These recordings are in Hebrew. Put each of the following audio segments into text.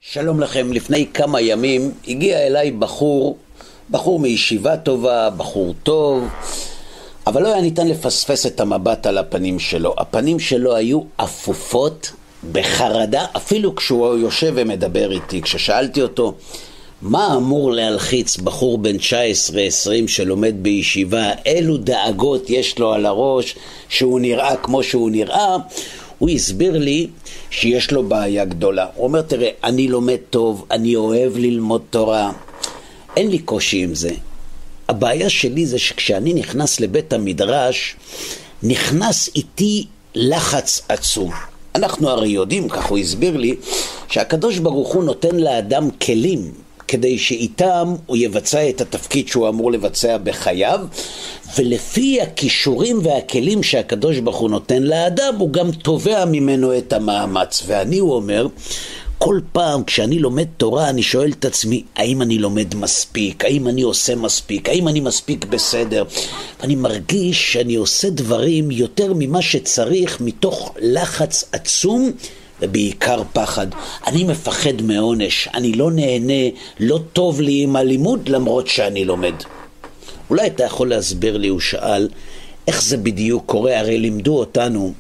שלום לכם. לפני כמה ימים הגיע אליי בחור מישיבה טובה, בחור טוב, אבל לא היה ניתן לפספס את המבט על הפנים שלו. הפנים שלו היו אפופות בחרדה, אפילו כשהוא יושב ומדבר איתי. כששאלתי אותו מה אמור להלחיץ בחור בן 19-20 שלומד בישיבה, אילו דאגות יש לו על הראש שהוא נראה כמו שהוא נראה, הוא הסביר לי שיש לו בעיה גדולה. הוא אומר, תראה, אני לומד טוב, אני אוהב ללמוד תורה, אין לי קושי עם זה. הבעיה שלי זה שכשאני נכנס לבית המדרש, נכנס איתי לחץ עצום. אנחנו הרי יודעים, כך הוא הסביר לי, שהקדוש ברוך הוא נותן לאדם כלים, כדי שאיתם הוא יבצע את התפקיד שהוא אמור לבצע בחייו, ולפי הכישורים והכלים שהקדוש ברוך הוא נותן לאדם, הוא גם תובע ממנו את המאמץ. ואני, הוא אומר, כל פעם כשאני לומד תורה, אני שואל את עצמי, האם אני לומד מספיק? האם אני עושה מספיק? האם אני מספיק בסדר? ואני מרגיש שאני עושה דברים יותר ממה שצריך, מתוך לחץ עצום, ובעיקר פחד. אני מפחד מעונש, אני לא נהנה, לא טוב לי עם הלימוד למרות שאני לומד. אולי אתה יכול להסביר לי, הוא שאל, איך זה בדיוק קורה? הרי לימדו אותנו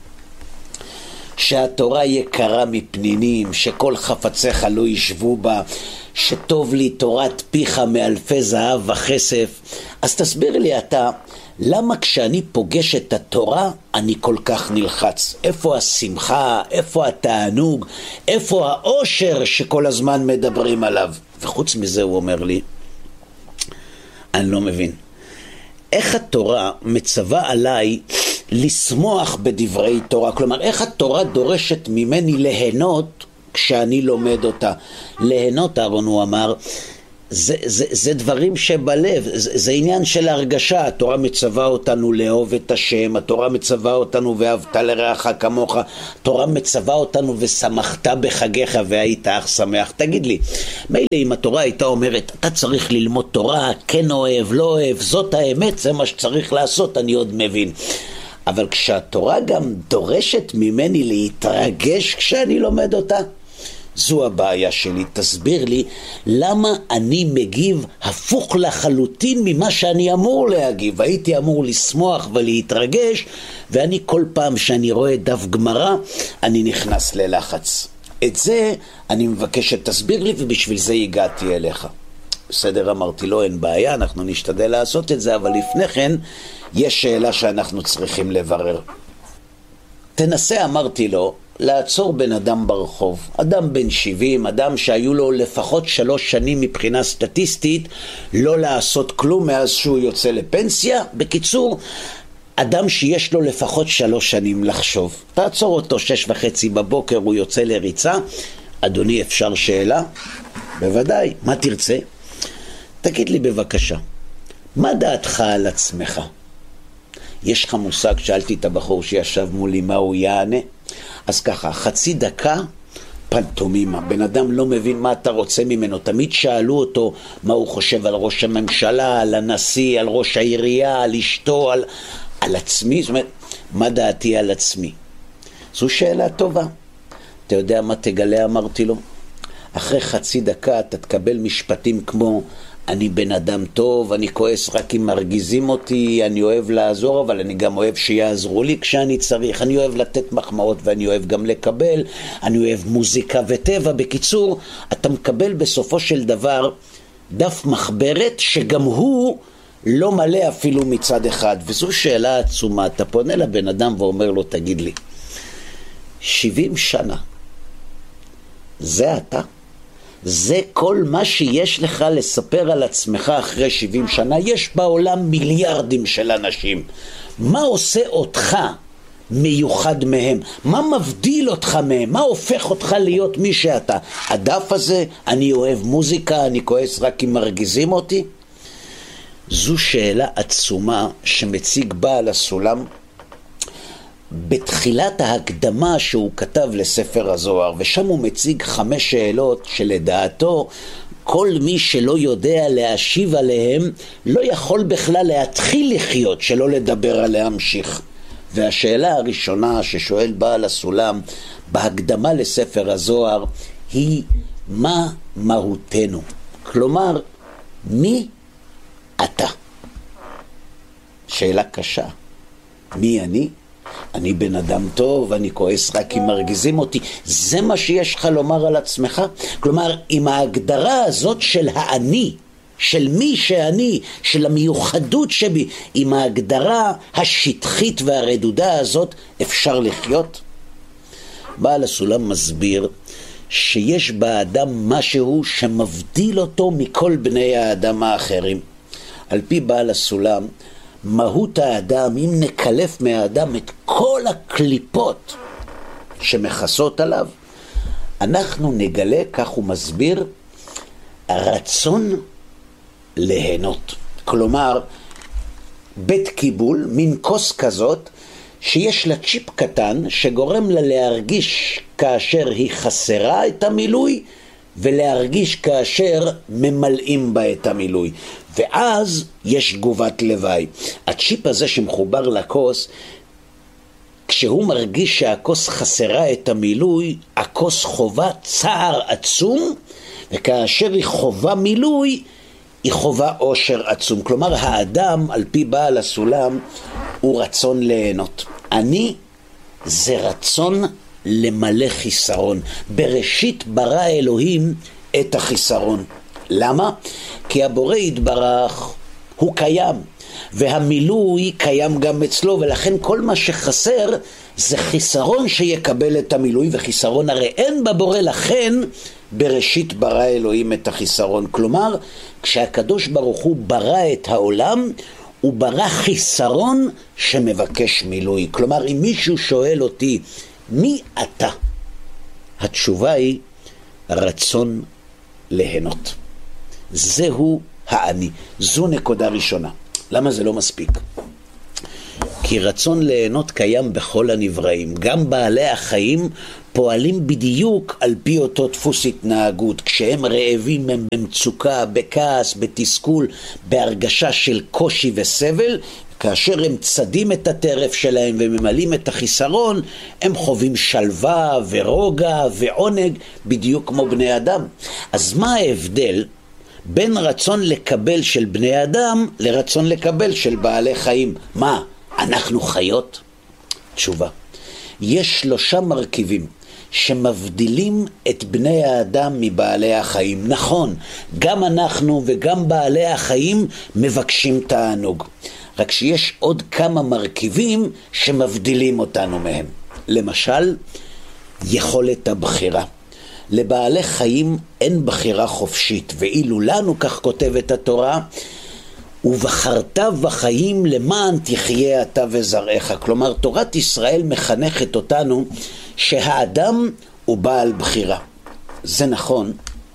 שהתורה יקרה מפנינים, שכל חפציך לא ישבו בה, שטוב לי תורת פיך מאלפי זהב וכסף. אז תסביר לי אתה, למה כשאני פוגש את התורה אני כל כך נלחץ? איפה השמחה? איפה התענוג? איפה האושר שכל הזמן מדברים עליו? וחוץ מזה הוא אומר לי, אני לא מבין. איך התורה מצווה עליי לשמוח בדברי תורה? כלומר, איך התורה דורשת ממני ליהנות כשאני לומד אותה? ליהנות, אהרון, הוא אמר, זה דברים שבלב, זה עניין של הרגשה. התורה מצווה אותנו לאהוב את השם, התורה מצווה אותנו ואהבת לרעך כמוך, התורה מצווה אותנו ושמחת בחגיך והיית אך שמח. תגיד לי, מילא אם התורה הייתה אומרת, אתה צריך ללמוד תורה, כן אוהב, לא אוהב, זאת האמת, זה מה שצריך לעשות, אני עוד מבין. אבל כשהתורה גם דורשת ממני להתרגש כשאני לומד אותה, זו הבעיה שלי. תסביר לי למה אני מגיב הפוך לחלוטין ממה שאני אמור להגיב. הייתי אמור לשמוח ולהתרגש, ואני כל פעם שאני רואה דף גמרא אני נכנס ללחץ. את זה אני מבקש שתסביר לי, ובשביל זה הגעתי אליך. בסדר, אמרתי לו, אין בעיה, אנחנו נשתדל לעשות את זה, אבל לפני כן יש שאלה שאנחנו צריכים לברר. תנסה, אמרתי לו, לעצור בן אדם ברחוב, אדם בן 70, אדם שהיו לו לפחות 3 שנים מבחינה סטטיסטית, לא לעשות כלום מאז שהוא יוצא לפנסיה. בקיצור, אדם שיש לו לפחות 3 שנים לחשוב. תעצור אותו 6:30 בבוקר, הוא יוצא לריצה. אדוני, אפשר שאלה? בוודאי, מה תרצה? תגיד לי בבקשה, מה דעתך על עצמך? יש לך מושג? שאלתי את הבחור שישב מולי מה הוא יענה. אז ככה, חצי דקה פנטומימה. בן אדם לא מבין מה אתה רוצה ממנו. תמיד שאלו אותו מה הוא חושב על ראש הממשלה, על הנשיא, על ראש העירייה, על אשתו, על עצמי. זאת אומרת, מה דעתי על עצמי? זו שאלה טובה. אתה יודע מה תגלה? אמרתי לו, אחרי חצי דקה אתה תקבל משפטים כמו, אני בן אדם טוב, אני כועס רק אם מרגיזים אותי, אני אוהב לעזור, אבל אני גם אוהב שיעזרו לי כשאני צריך, אני אוהב לתת מחמאות ואני אוהב גם לקבל, אני אוהב מוזיקה וטבע. בקיצור, אתה מקבל בסופו של דבר דף מחברת שגם הוא לא מלא אפילו מצד אחד. וזו שאלה עצומה. אתה פונה לבן אדם ואומר לו, תגיד לי, 70 שנה, זה אתה? זה כל מה שיש לך לספר על עצמך אחרי 70 שנה? יש בעולם מיליארדים של אנשים. מה עושה אותך מיוחד מהם? מה מבדיל אותך מהם? מה הופך אותך להיות מי שאתה? הדף הזה, אני אוהב מוזיקה, אני כועס רק אם מרגיזים אותי? זו שאלה עצומה שמציג בעל הסולם בתחילת ההקדמה שהוא כתב לספר הזוהר, ושם הוא מציג 5 שאלות שלדעתו כל מי שלא יודע להשיב עליהם לא יכול בכלל להתחיל לחיות, שלא לדבר על להמשיך. והשאלה הראשונה ששואל בעל הסולם בהקדמה לספר הזוהר היא, מה מהותנו? כלומר, מי אתה? שאלה קשה. מי אני? אני בן אדם טוב, אני כועס רק אם מרגיזים אותי. זה מה שיש לך לומר על עצמך? כלומר, עם ההגדרה הזאת של האני, של מי שאני, של המיוחדות שבי, עם ההגדרה השטחית והרדודה הזאת, אפשר לחיות? בעל הסולם מסביר שיש באדם משהו שמבדיל אותו מכל בני האדם האחרים. על פי בעל הסולם, מהות האדם, אם נקלף מהאדם את כל הקליפות שמכסות עליו, אנחנו נגלה, כך הוא מסביר, הרצון ליהנות. כלומר, בית קיבול, מין כוס כזאת, שיש לה צ'יפ קטן שגורם לה להרגיש כאשר היא חסרה את המילוי, ולהרגיש כאשר ממלאים בה את המילוי. ואז יש תגובת לוואי. הצ'יפ הזה שמחובר לכוס, כשהוא מרגיש שהכוס חסרה את המילוי, הכוס חובה צער עצום, וכאשר היא חובה מילוי, היא חובה עושר עצום. כלומר, האדם, על פי בעל הסולם, הוא רצון ליהנות. אני זה רצון למלא חיסרון. בראשית ברא אלוהים את החיסרון. למה? כי הבורא יתברך הוא קיים, והמילוי קיים גם אצלו, ולכן כל מה שחסר זה חיסרון שיקבל את המילוי, וחיסרון הרי אין בבורא, לכן בראשית ברא אלוהים את החיסרון. כלומר, כשהקדוש ברוך הוא ברא את העולם, הוא ברא חיסרון שמבקש מילוי. כלומר, אם מישהו שואל אותי, מי אתה? התשובה היא רצון ליהנות. זהו האני. זו נקודה ראשונה. למה זה לא מספיק? כי רצון ליהנות קיים בכל הנבראים. גם בעלי החיים פועלים בדיוק על פי אותו דפוס התנהגות. כשהם רעבים הם במצוקה, בכעס, בתסכול, בהרגשה של קושי וסבל. כאשר הם צדים את הטרף שלהם וממלאים את החיסרון, הם חווים שלווה ורוגע ועונג בדיוק כמו בני אדם. אז מה ההבדל בין רצון לקבל של בני אדם לרצון לקבל של בעלי חיים? מה, אנחנו חיות? תשובה, יש 3 מרכיבים שמבדילים את בני האדם מבעלי החיים. נכון, גם אנחנו וגם בעלי החיים מבקשים תענוג, רק שיש עוד כמה מרכיבים שמבדילים אותנו מהם. למשל, יכולת הבחירה. לבעלי חיים אין בחירה חופשית, ואילו לנו, כך כותבת התורה, ובחרת בחיים למען תחיה אתה וזרעך. כלומר, תורת ישראל מחנכת אותנו שהאדם הוא בעל בחירה. זה נכון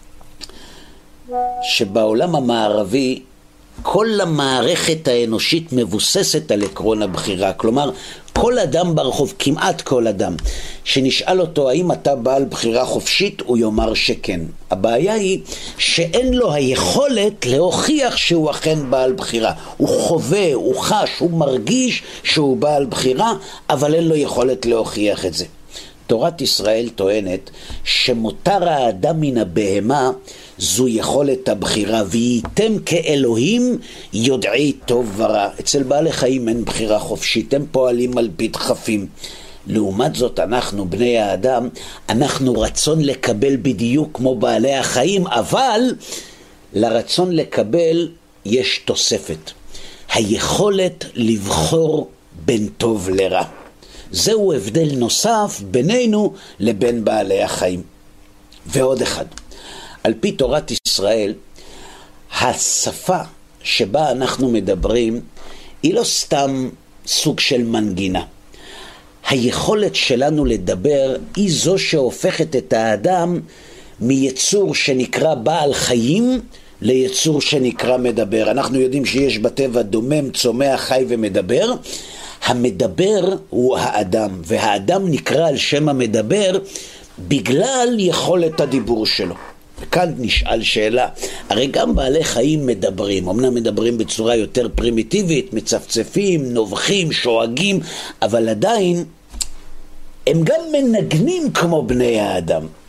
שבעולם המערבי כל המערכת האנושית מבוססת על עקרון הבחירה. כלומר, כל אדם ברחוב, כמעט כל אדם, שנשאל אותו האם אתה בעל בחירה חופשית, הוא יאמר שכן. הבעיה היא שאין לו היכולת להוכיח שהוא אכן בעל בחירה. הוא חווה, הוא חש, הוא מרגיש שהוא בעל בחירה, אבל אין לו יכולת להוכיח את זה. תורת ישראל טוענת שמותר האדם מן הבהמה זו יכולת הבחירה, וייתם כאלוהים יודעי טוב ורע. אצל בעלי חיים אין בחירה חופשית, הם פועלים על פי דחפים. לעומת זאת, אנחנו בני האדם, אנחנו רצון לקבל בדיוק כמו בעלי החיים, אבל לרצון לקבל יש תוספת, היכולת לבחור בין טוב לרע. זהו הבדל נוסף בינינו לבין בעלי החיים. ועוד אחד, על פי תורת ישראל, השפה שבה אנחנו מדברים היא לא סתם סוג של מנגינה. היכולת שלנו לדבר היא זו שהופכת את האדם מיצור שנקרא בעל חיים ליצור שנקרא מדבר. אנחנו יודעים שיש בטבע דומם, צומח, חי ומדבר. המדבר הוא האדם, והאדם נקרא על שם המדבר בגלל יכולת הדיבור שלו. וכאן נשאל שאלה, הרי גם בעלי חיים מדברים, אמנם מדברים בצורה יותר פרימיטיבית, מצפצפים, נובחים, שואגים, אבל עדיין הם גם מנגנים כמו בני האדם.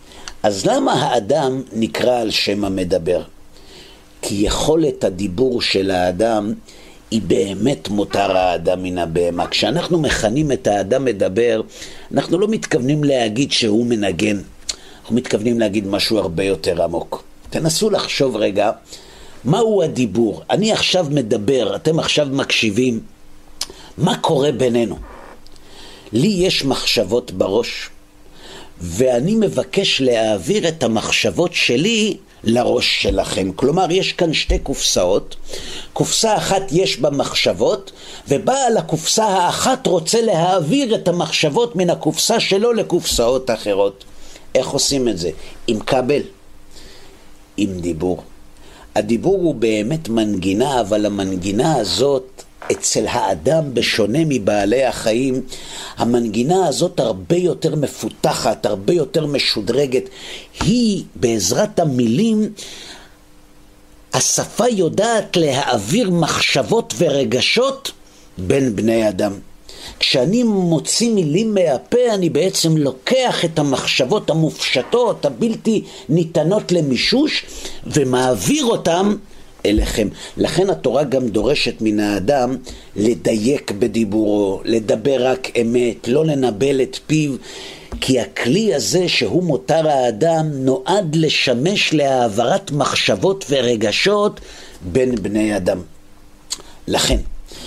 אז למה האדם נקרא על שם המדבר? כי יכולת הדיבור של האדם היא באמת מותר האדם מן הבהמה. כשאנחנו מכנים את האדם מדבר, אנחנו לא מתכוונים להגיד שהוא מנגן, אנחנו מתכוונים להגיד משהו הרבה יותר עמוק. תנסו לחשוב רגע, מהו הדיבור? אני עכשיו מדבר, אתם עכשיו מקשיבים, מה קורה בינינו? לי יש מחשבות בראש, ואני מבקש להעביר את המחשבות שלי לראש שלכם. כלומר, יש כאן שתי קופסאות, קופסה אחת יש בה מחשבות, ובעל הקופסה האחת רוצה להעביר את המחשבות מן הקופסה שלו לקופסאות אחרות. איך עושים את זה? עם כבל, עם דיבור. הדיבור הוא באמת מנגינה, אבל המנגינה הזאת אצל האדם, בשונה מבעלי החיים, המנגינה הזאת הרבה יותר מפותחת, הרבה יותר משודרגת. היא, בעזרת המילים, השפה יודעת להעביר מחשבות ורגשות בין בני אדם. כשאני מוציא מילים מהפה, אני בעצם לוקח את המחשבות המופשטות, הבלתי ניתנות למישוש, ומעביר אותם אליכם. לכן התורה גם דורשת מן האדם לדייק בדיבורו, לדבר רק אמת, לא לנבל את פיו, כי הכלי הזה שהוא מותר האדם נועד לשמש להעברת מחשבות ורגשות בין בני אדם. לכן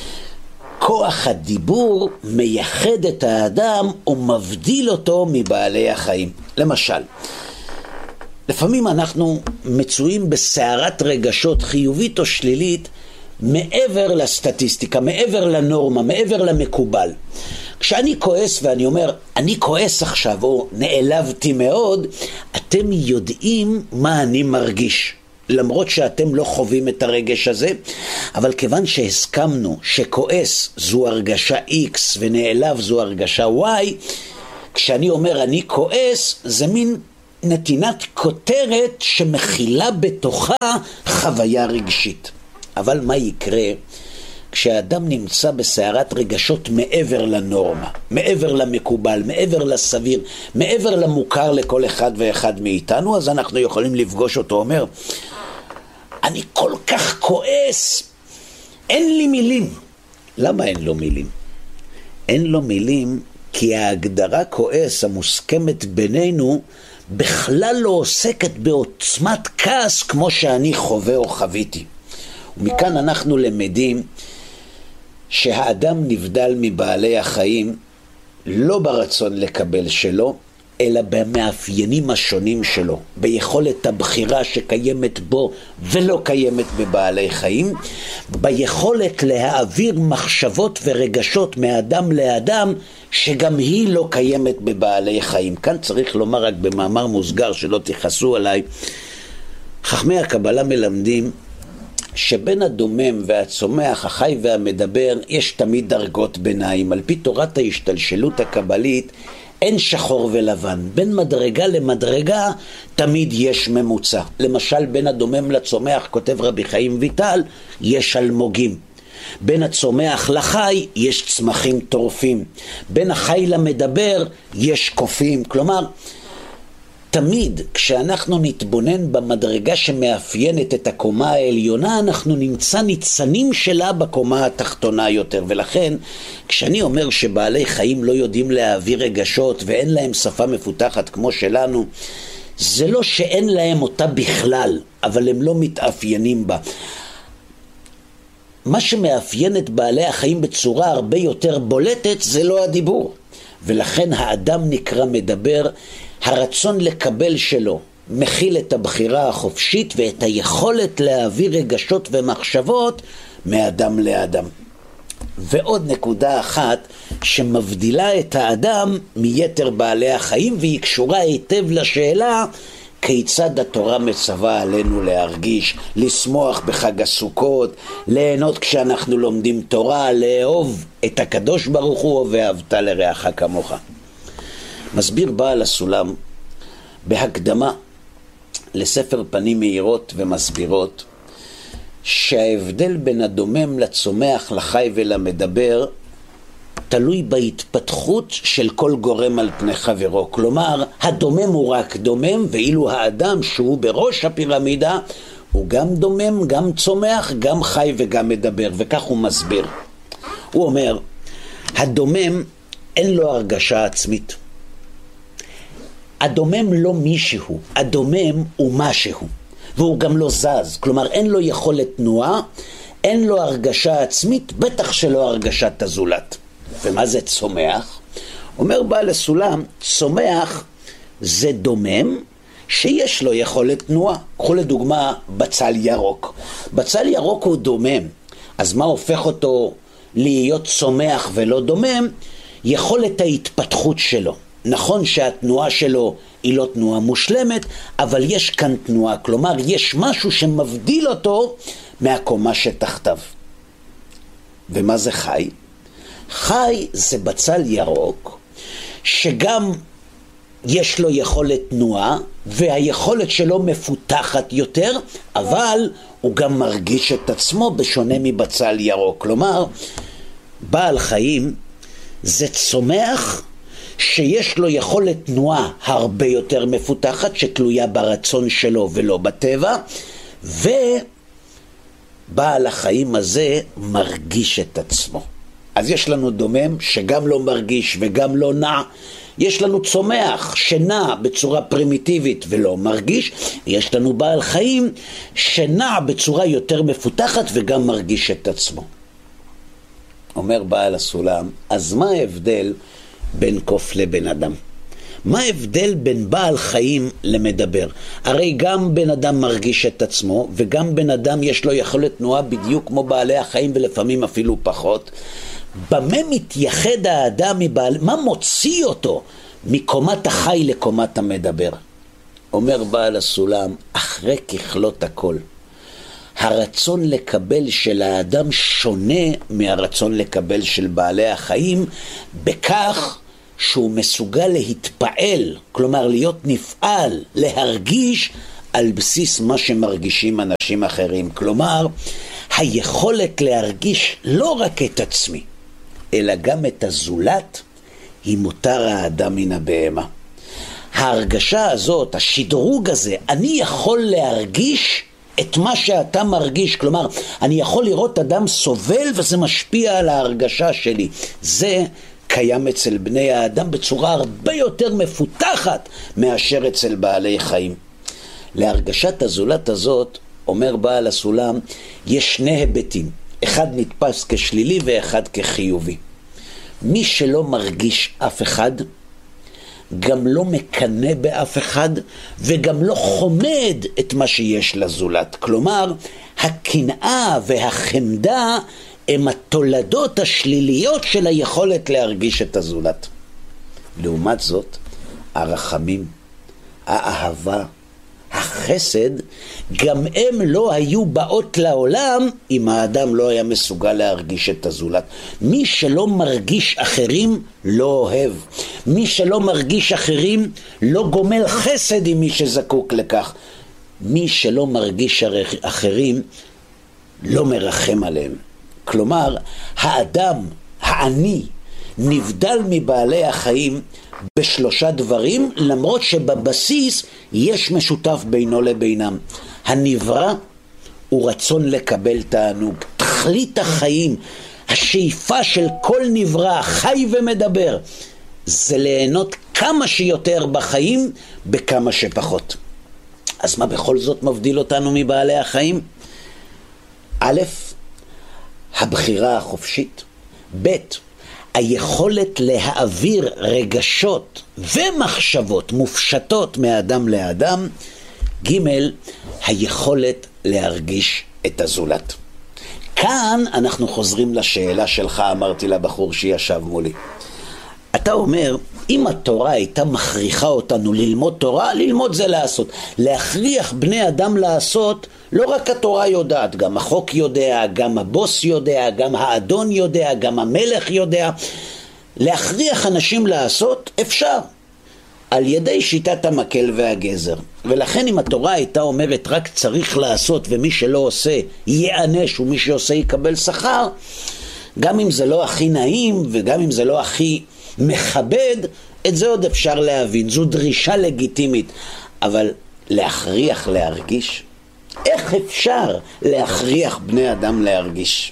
כוח הדיבור מייחד את האדם ומבדיל אותו מבעלי החיים. למשל, לפעמים אנחנו מצויים בסערת רגשות חיובית או שלילית מעבר לסטטיסטיקה, מעבר לנורמה, מעבר למקובל. כשאני כועס ואני אומר, אני כועס עכשיו או נעלבתי מאוד, אתם יודעים מה אני מרגיש. למרות שאתם לא חווים את הרגש הזה, אבל כיוון שהסכמנו שכועס זו הרגשה X ונעלב זו הרגשה Y, כשאני אומר אני כועס, זה מין נתינת כותרת שמכילה בתוכה חוויה רגשית. אבל מה יקרה כשאדם נמצא בסערת רגשות מעבר לנורמה, מעבר למקובל, מעבר לסביר, מעבר למוכר לכל אחד ואחד מאיתנו? אז אנחנו יכולים לפגוש אותו, אומר, אני כל כך כועס, אין לי מילים. למה אין לו מילים? אין לו מילים כי ההגדרה כועס המוסכמת בינינו בכלל לא עוסקת בעוצמת כעס כמו שאני חווה או חוויתי. ומכאן אנחנו למדים שהאדם נבדל מבעלי החיים לא ברצון לקבל שלו, אלא במאפיינים השונים שלו, ביכולת הבחירה שקיימת בו ולא קיימת בבעלי חיים, ביכולת להעביר מחשבות ורגשות מאדם לאדם שגם היא לא קיימת בבעלי חיים. כאן צריך לומר רק במאמר מוסגר שלא תכעסו עליי, חכמי הקבלה מלמדים שבין הדומם והצומח, החי והמדבר, יש תמיד דרגות ביניים. על פי תורת ההשתלשלות הקבלית אין שחור ולבן, בין מדרגה למדרגה תמיד יש ממוצע. למשל בין הדומם לצומח, כותב רבי חיים ויטל, יש אלמוגים. בין הצומח לחי יש צמחים טורפים. בין החי למדבר יש קופים. כלומר, תמיד כשאנחנו נתבונן במדרגה שמאפיינת את הקומה העליונה, אנחנו נמצא ניצנים שלה בקומה התחתונה יותר. ולכן כשאני אומר שבעלי חיים לא יודעים להעביר רגשות ואין להם שפה מפותחת כמו שלנו, זה לא שאין להם אותה בכלל, אבל הם לא מתאפיינים בה. מה שמאפיין את בעלי החיים בצורה הרבה יותר בולטת זה לא הדיבור. ולכן האדם נקרא מדבר. הרצון לקבל שלו מכיל את הבחירה החופשית ואת היכולת להעביר רגשות ומחשבות מאדם לאדם. ועוד נקודה אחת שמבדילה את האדם מיתר בעלי החיים, והיא קשורה היטב לשאלה כיצד התורה מצווה עלינו להרגיש, לשמוח בחג הסוכות, ליהנות כשאנחנו לומדים תורה, לאהוב את הקדוש ברוך הוא ואהבת לרעך כמוך. מסביר בעל הסולם בהקדמה לספר פנים מאירות ומסבירות שההבדל בין הדומם לצומח, לחי ולמדבר תלוי בהתפתחות של כל גורם על פני חברו. כלומר, הדומם הוא רק דומם, ואילו האדם שהוא בראש הפירמידה, הוא גם דומם, גם צומח, גם חי וגם מדבר, וכך הוא מסביר. הוא אומר, הדומם אין לו הרגשה עצמית. הדומם לא מישהו, הדומם הוא משהו, והוא גם לא זז, כלומר אין לו יכולת תנועה, אין לו הרגשה עצמית, בטח שלא הרגשת הזולת. ומה זה צומח? אומר בעל הסולם, צומח זה דומם שיש לו יכולת תנועה. קחו לדוגמה בצל ירוק. בצל ירוק הוא דומם, אז מה הופך אותו להיות צומח ולא דומם? יכולת ההתפתחות שלו. נכון שהתנועה שלו היא לא תנועה מושלמת, אבל יש כאן תנועה, כלומר יש משהו שמבדיל אותו מהקומה שתחתיו. ומה זה חי? חי זה בצל ירוק שגם יש לו יכולת תנועה, והיכולת שלו מפותחת יותר, אבל הוא גם מרגיש את עצמו בשונה מבצל ירוק. כלומר, בעל חיים זה צומח שיש לו יכולת תנועה הרבה יותר מפותחת, שתלויה ברצון שלו ולא בטבע, ובעל החיים הזה מרגיש את עצמו. אז יש לנו דומם שגם לא מרגיש וגם לא נע, יש לנו צומח שנע בצורה פרימיטיבית ולא מרגיש, יש לנו בעל חיים שנע בצורה יותר מפותחת וגם מרגיש את עצמו. אומר בעל הסולם, אז מה ההבדל בין קוף לבן אדם? מה ההבדל בין בעל חיים למדבר? הרי גם בן אדם מרגיש את עצמו, וגם בן אדם יש לו יכולת תנועה בדיוק כמו בעלי החיים, ולפעמים אפילו פחות. במה מתייחד האדם מבעל, מה מוציא אותו מקומת החי לקומת המדבר? אומר בעל הסולם, אחרי ככלות הכל, הרצון לקבל של האדם שונה מהרצון לקבל של בעלי החיים, בכך שהוא מסוגל להתפעל, כלומר להיות נפעל, להרגיש על בסיס מה שמרגישים אנשים אחרים. כלומר, היכולת להרגיש לא רק את עצמי, אלא גם את הזולת, היא מותר האדם מן הבהמה. ההרגשה הזאת, השדרוג הזה, אני יכול להרגיש את מה שאתה מרגיש, כלומר, אני יכול לראות אדם סובל וזה משפיע על ההרגשה שלי. זה קיים אצל בני האדם בצורה הרבה יותר מפותחת מאשר אצל בעלי חיים. להרגשת הזולת הזאת, אומר בעל הסולם, יש שני היבטים. אחד נתפס כשלילי ואחד כחיובי. מי שלא מרגיש אף אחד, גם לא מקנה באף אחד, וגם לא חומד את מה שיש לזולת. כלומר, הקנאה והחמדה הם התולדות השליליות של היכולת להרגיש את הזולת. לעומת זאת, הרחמים, האהבה, החסד, גם הם לא היו באות לעולם אם האדם לא היה מסוגל להרגיש את הזולת. מי שלא מרגיש אחרים לא אוהב. מי שלא מרגיש אחרים לא גומל חסד עם מי שזקוק לכך. מי שלא מרגיש אחרים לא מרחם עליהם. כלומר, האדם העני נבדל מבעלי החיים בשלושה דברים, למרות שבבסיס יש משותף בינו לבינם. הנברא הוא רצון לקבל תענוג. תכלית החיים, השאיפה של כל נברא, חי ומדבר, זה ליהנות כמה שיותר בחיים בכמה שפחות. אז מה בכל זאת מבדיל אותנו מבעלי החיים? א', הבחירה החופשית. ב', היכולת להעביר רגשות ומחשבות מופשטות מאדם לאדם. ג', היכולת להרגיש את הזולת. כאן אנחנו חוזרים לשאלה שלך, אמרתי לבחור שישב מולי. אתה אומר, אם התורה הייתה מכריחה אותנו ללמוד תורה, ללמוד זה לעשות. להכריח בני אדם לעשות, לא רק התורה יודעת, גם החוק יודע, גם הבוס יודע, גם האדון יודע, גם המלך יודע. להכריח אנשים לעשות אפשר, על ידי שיטת המקל והגזר. ולכן אם התורה הייתה אומרת רק צריך לעשות ומי שלא עושה ייענש ומי שעושה יקבל שכר, גם אם זה לא הכי נעים וגם אם זה לא הכי מכבד, את זה עוד אפשר להבין, זו דרישה לגיטימית. אבל להכריח להרגיש? איך אפשר להכריח בני אדם להרגיש?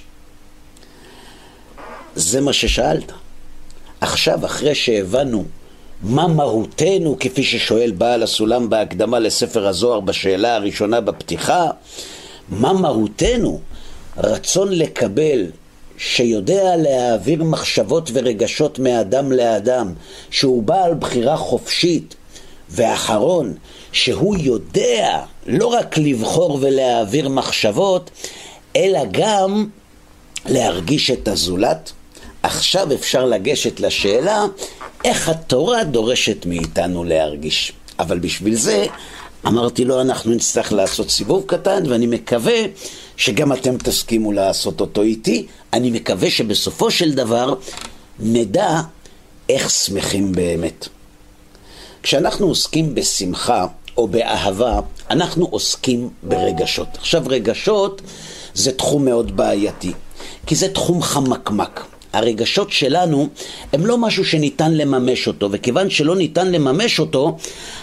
זה מה ששאלת. עכשיו, אחרי שהבנו מה מהותנו, כפי ששואל בעל הסולם בהקדמה לספר הזוהר בשאלה הראשונה בפתיחה, מה מהותנו? רצון לקבל, שיודע להעביר מחשבות ורגשות מאדם לאדם, שהוא בעל בחירה חופשית, ואחרון, שהוא יודע לא רק לבחור ולהעביר מחשבות, אלא גם להרגיש את הזולת. עכשיו אפשר לגשת לשאלה איך התורה דורשת מאיתנו להרגיש. אבל בשביל זה אמרתי לו, אנחנו נצטרך לעשות סיבוב קטן, ואני מקווה שגם אתם תסכימו לעשות אותו איתי. אני מקווה שבסופו של דבר נדע איך שמחים באמת. כשאנחנו עוסקים בשמחה או באהבה, אנחנו עוסקים ברגשות. עכשיו, רגשות זה תחום מאוד בעייתי, כי זה תחום חמקמק. הרגשות שלנו הם לא משהו שניתן לממש אותו, וכיוון שלא ניתן לממש אותו,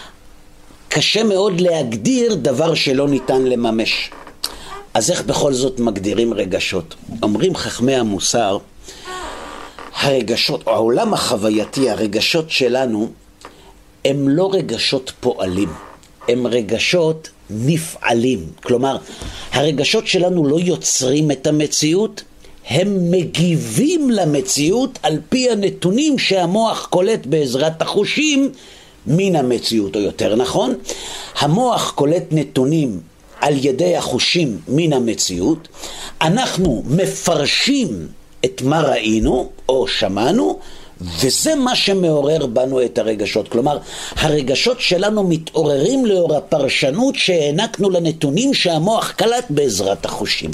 קשה מאוד להגדיר דבר שלא ניתן לממש. אז איך בכל זאת מגדירים רגשות? אומרים חכמי המוסר, הרגשות, או העולם החווייתי, הרגשות שלנו, הם לא רגשות פועלים, הם רגשות נפעלים. כלומר, הרגשות שלנו לא יוצרים את המציאות, הם מגיבים למציאות על פי הנתונים שהמוח קולט בעזרת החושים מן המציאות, או יותר נכון, המוח קולט נתונים על ידי החושים מן המציאות, אנחנו מפרשים את מה ראינו או שמענו, וזה מה שמעורר בנו את הרגשות. כלומר, הרגשות שלנו מתעוררים לאור הפרשנות שהענקנו לנתונים שהמוח קלט בעזרת החושים.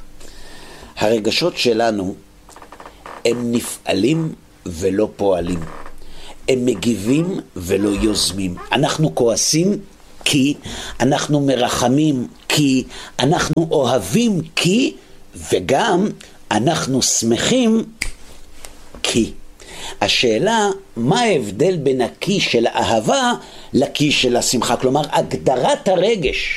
הרגשות שלנו הם נפעלים ולא פועלים. הם מגיבים ולא יוזמים. אנחנו כועסים כי, אנחנו מרחמים כי, אנחנו אוהבים כי, וגם אנחנו שמחים כי. השאלה, מה ההבדל בין הקי של האהבה לקי של השמחה? כלומר, הגדרת הרגש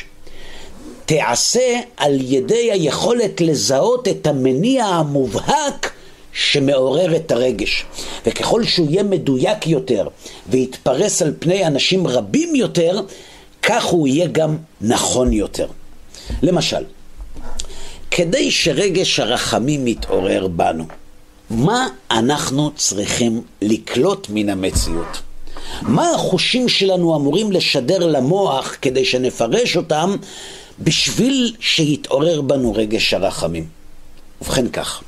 תעשה על ידי היכולת לזהות את המניע המובהק שמעורר את הרגש. וככל שהוא יהיה מדויק יותר ויתפרס על פני אנשים רבים יותר, כך הוא יהיה גם נכון יותר. למשל, כדי שרגש הרחמים יתעורר בנו, מה אנחנו צריכים לקלוט מן המציאות? מה החושים שלנו אמורים לשדר למוח כדי שנפרש אותם בשביל שיתעורר בנו רגש הרחמים? ובכן כך,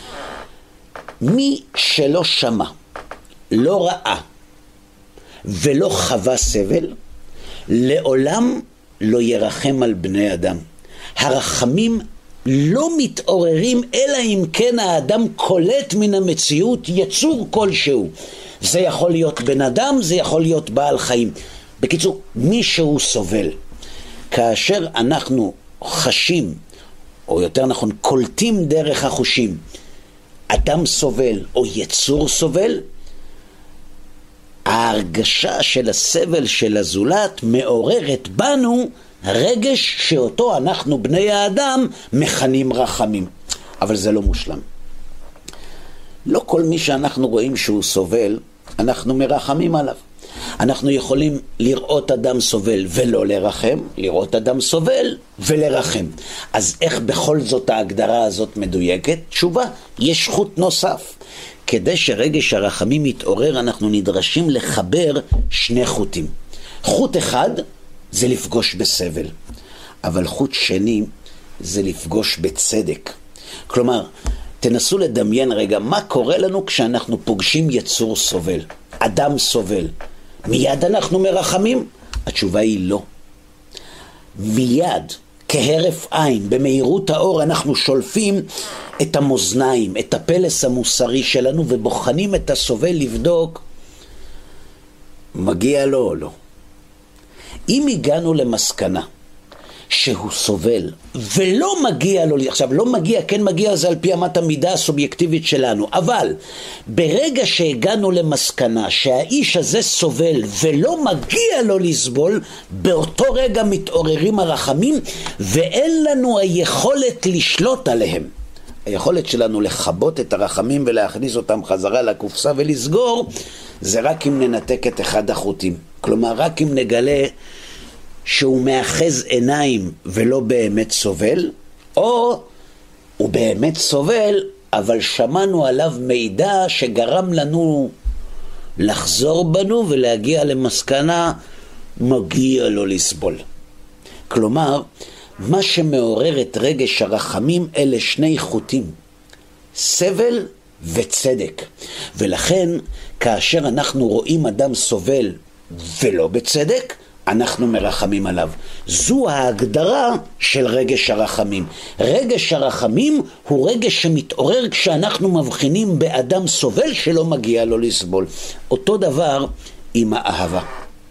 מי שלא שמע, לא ראה ולא חווה סבל, לעולם לא ירחם על בני אדם. הרחמים לא מתעוררים אלא אם כן האדם קולט מן המציאות יצור כלשהו. זה יכול להיות בן אדם, זה יכול להיות בעל חיים. בקיצור, מישהו סובל. כאשר אנחנו חשים, או יותר נכון קולטים דרך החושים, אדם סובל או יצור סובל, ההרגשה של הסבל של הזולת מעוררת בנו רגש שאותו אנחנו בני האדם מכנים רחמים. אבל זה לא מושלם. לא כל מי שאנחנו רואים שהוא סובל, אנחנו מרחמים עליו. אנחנו יכולים לראות אדם סובל ולא לרחם, לראות אדם סובל ולרחם. אז איך בכל זאת ההגדרה הזאת מדויקת? תשובה, יש חוט נוסף. כדי שרגש הרחמים יתעורר, אנחנו נדרשים לחבר שני חוטים. חוט אחד זה לפגוש בסבל, אבל חוט שני זה לפגוש בצדק. כלומר, תנסו לדמיין רגע מה קורה לנו כשאנחנו פוגשים יצור סובל, אדם סובל. מיד אנחנו מרחמים? התשובה היא לא. מיד, כהרף עין, במהירות האור, אנחנו שולפים את המאזניים, את הפלס המוסרי שלנו, ובוחנים את הסובל לבדוק מגיע לו או לא. אם הגענו למסקנה כשהוא סובל ולא מגיע לו, עכשיו לא מגיע, כן מגיע, זה על פי אמת המידה הסובייקטיבית שלנו, אבל ברגע שהגענו למסקנה שהאיש הזה סובל ולא מגיע לו לסבול, באותו רגע מתעוררים הרחמים ואין לנו היכולת לשלוט עליהם. היכולת שלנו לחבות את הרחמים ולהכניס אותם חזרה לקופסה ולסגור, זה רק אם ננתק את אחד החוטים. כלומר, רק אם נגלה שהוא מאחז עיניים ולא באמת סובל, או הוא באמת סובל, אבל שמענו עליו מידע שגרם לנו לחזור בנו ולהגיע למסקנה, מגיע לו לסבול. כלומר, מה שמעורר את רגש הרחמים אלה שני חוטים, סבל וצדק. ולכן כאשר אנחנו רואים אדם סובל ולא בצדק, אנחנו מרחמים עליו. זו ההגדרה של רגש הרחמים. רגש הרחמים הוא רגש שמתעורר כשאנחנו מבחינים באדם סובל שלא מגיע לו לסבול. אותו דבר עם האהבה.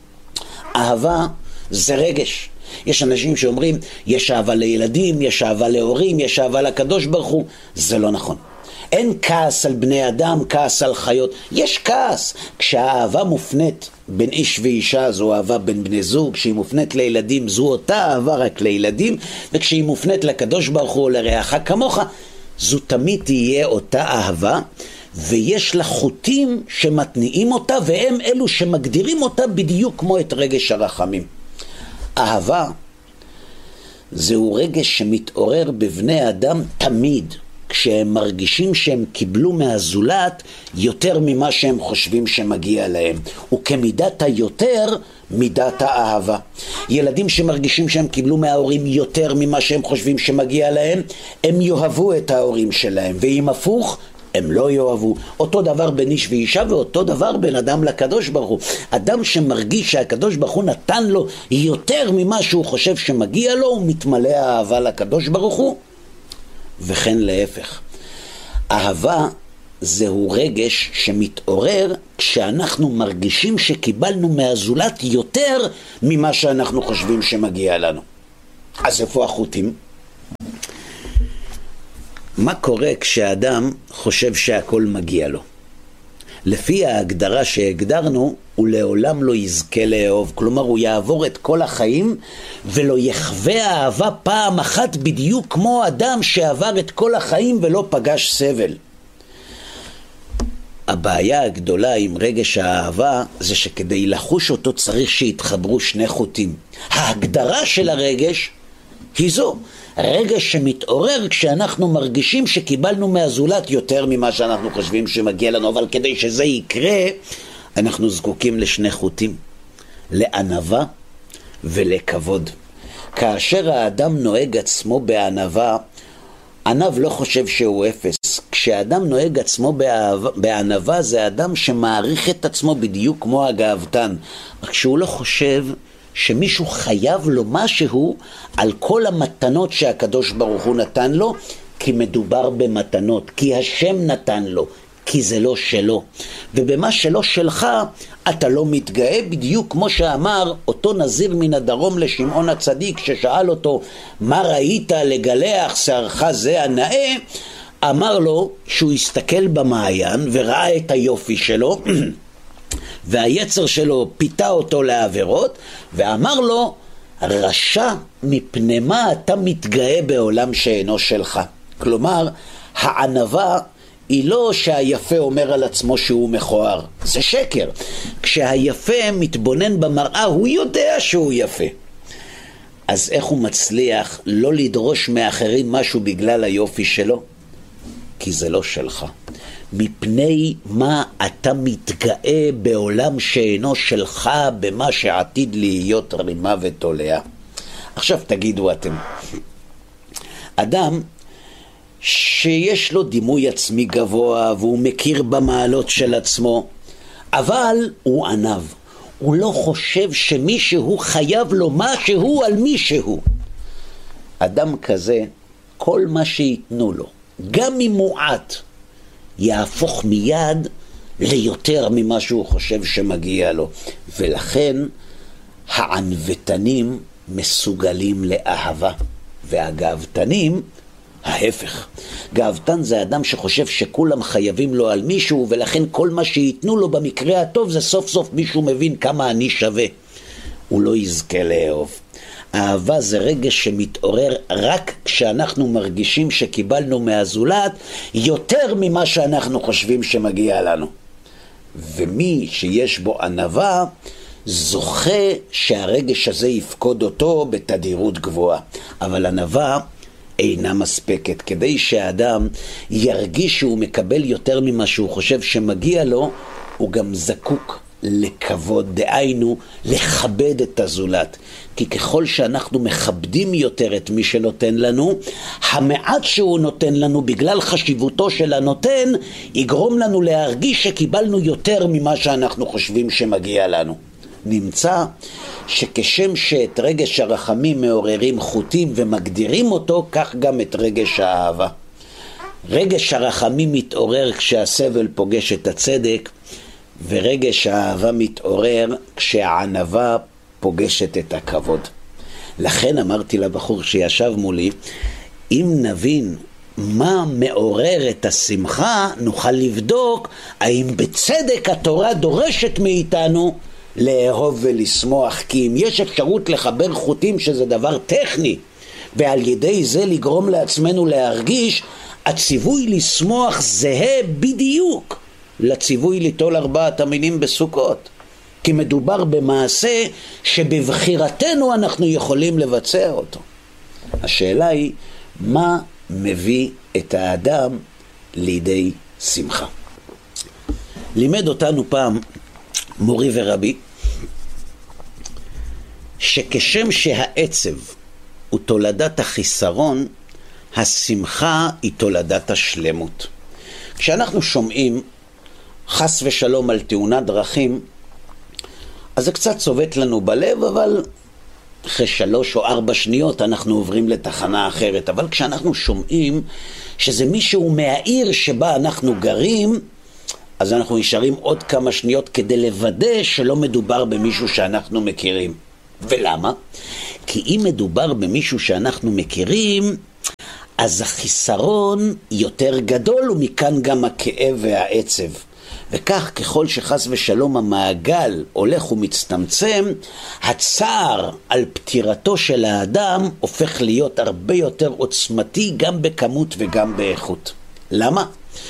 אהבה זה רגש. יש אנשים שאומרים, יש אהבה לילדים, יש אהבה להורים, יש אהבה לקדוש ברוך הוא. זה לא נכון. אין כעס על בני אדם, כעס על חיות. יש כעס. כשהאהבה מופנית בין איש ואישה, זו אהבה בין בני זוג. כשהיא מופנית לילדים, זו אותה אהבה רק לילדים. וכשהיא מופנית לקדוש ברוך הוא או לרעך כמוך, זו תמיד תהיה אותה אהבה. ויש לה חוטים שמתניעים אותה, והם אלו שמגדירים אותה בדיוק כמו את רגש הרחמים. אהבה זהו רגש שמתעורר בבני אדם תמיד כשהם מרגישים שהם קיבלו מהזולת יותר ממה שהם חושבים שמגיע להם, וכמידת היותר מידת האהבה. ילדים שמרגישים שהם קיבלו מההורים יותר ממה שהם חושבים שמגיע להם, הם יאהבו את ההורים שלהם, ואם הפוך הם לא יאהבו. אותו דבר בין איש ואישה, ואותו דבר בין אדם לקדוש ברוך הוא. אדם שמרגיש שהקדוש ברוך הוא נתן לו יותר ממה שהוא חושב שמגיע לו, הוא מתמלא אהבה לקדוש ברוך הוא, וכן להפך. אהבה זהו רגש שמתעורר כשאנחנו מרגישים שקיבלנו מהזולת יותר ממה שאנחנו חושבים שמגיע לנו. אז איפה החוטים? מה קורה כשאדם חושב שהכל מגיע לו? לפי ההגדרה שהגדרנו, הוא לעולם לא יזכה לאהוב. כלומר, הוא יעבור את כל החיים ולא יחווה אהבה פעם אחת, בדיוק כמו אדם שעבר את כל החיים ולא פגש סבל. הבעיה הגדולה עם רגש האהבה זה שכדי לחוש אותו צריך שיתחברו שני חוטים. ההגדרה של הרגש היא זו, רגש שמתעורר כשאנחנו מרגישים שקיבלנו מהזולת יותר ממה שאנחנו חושבים שמגיע לנו, אבל כדי שזה יקרה אנחנו זקוקים לשני חוטים, לענווה ולכבוד. כאשר האדם נוהג עצמו בענווה, ענב לא חושב שהוא אפס. כשאדם נוהג עצמו בענווה, זה אדם שמעריך את עצמו בדיוק כמו הגאוותן, רק שהוא לא חושב שמישהו חייב לו משהו על כל המתנות שהקדוש ברוך הוא נתן לו, כי מדובר במתנות, כי השם נתן לו, כי זה לא שלו. ובמה שלא שלך אתה לא מתגאה, בדיוק כמו שאמר אותו נזיר מן הדרום לשמעון הצדיק, ששאל אותו מה ראית לגלח שערך זה הנאה, אמר לו שהוא הסתכל במעיין וראה את היופי שלו והיצר שלו פיתה אותו לעבירות, ואמר לו, רשע, מפני מה אתה מתגאה בעולם שאינו שלך? כלומר, הענווה היא לא שהיפה אומר על עצמו שהוא מכוער, זה שקר. כשהיפה מתבונן במראה הוא יודע שהוא יפה. אז איך הוא מצליח לא לדרוש מאחרים משהו בגלל היופי שלו? כי זה לא שלך. מפני מה אתה מתגאה בעולם שאינו שלך, במה שעתיד להיות רימה ותולע? עכשיו תגידו אתם, אדם שיש לו דימוי עצמי גבוה והוא מכיר במעלות של עצמו, אבל הוא ענב, הוא לא חושב שמישהו חייב לו משהו על מישהו. אדם כזה, כל מה שיתנו לו, גם אם מועט, יהפוך מיד ליותר ממה שהוא חושב שמגיע לו. ולכן הענוותנים מסוגלים לאהבה, והגאוותנים ההפך. גאוותן זה אדם שחושב שכולם חייבים לו על מישהו, ולכן כל מה שיתנו לו במקרה הטוב זה סוף סוף מישהו מבין כמה אני שווה. הוא לא יזכה לאהוב. אהבה זה רגש שמתעורר רק כשאנחנו מרגישים שקיבלנו מהזולת יותר ממה שאנחנו חושבים שמגיע לנו. ומי שיש בו ענווה זוכה שהרגש הזה יפקוד אותו בתדירות גבוהה. אבל ענווה אינה מספקת. כדי שהאדם ירגיש שהוא מקבל יותר ממה שהוא חושב שמגיע לו, הוא גם זקוק לכבוד, דהיינו לכבד את הזולת. כי ככל שאנחנו מכבדים יותר את מי שנותן לנו, המעט שהוא נותן לנו בגלל חשיבותו של הנותן יגרום לנו להרגיש שקיבלנו יותר ממה שאנחנו חושבים שמגיע לנו. נמצא שכשם שאת רגש הרחמים מעוררים חוטים ומגדירים אותו, כך גם את רגש האהבה. רגש הרחמים מתעורר כשהסבל פוגש את הצדק, ורגש האהבה מתעורר כשהענווה פוגשת את הכבוד. לכן אמרתי לבחור שישב מולי, אם נבין מה מעורר את השמחה, נוכל לבדוק האם בצדק התורה דורשת מאיתנו לאהוב ולשמוח. כי אם יש אפשרות לחבר חוטים שזה דבר טכני, ועל ידי זה לגרום לעצמנו להרגיש, הציווי לשמוח זהה בדיוק לציווי ליטול 4 המינים בסוכות. כי מדובר במעשה שבבחירתנו אנחנו יכולים לבצע אותו. השאלה היא, מה מביא את האדם לידי שמחה? לימד אותנו פעם מורי ורבי, שכשם שהעצב הוא תולדת החיסרון, השמחה היא תולדת השלמות. כשאנחנו שומעים חס ושלום על תאונת דרכים, אז זה קצת צובט לנו בלב, אבל אחרי 3 או 4 שניות אנחנו עוברים לתחנה אחרת. אבל כשאנחנו שומעים שזה מישהו מהעיר שבה אנחנו גרים, אז אנחנו נשארים עוד כמה שניות כדי לוודא שלא מדובר במישהו שאנחנו מכירים. ולמה? כי אם מדובר במישהו שאנחנו מכירים, אז החיסרון יותר גדול, ומכאן גם הכאב והעצב. וכך ככל שחס ושלום המעגל הולך ומצטמצם, הצער על פטירתו של האדם הופך להיות הרבה יותר עוצמתי, גם בכמות וגם באיכות. למה?